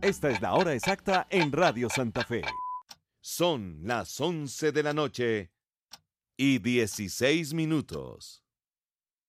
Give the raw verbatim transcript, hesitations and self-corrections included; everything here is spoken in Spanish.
Esta es la hora exacta en Radio Santa Fe. Son las once de la noche y dieciséis minutos.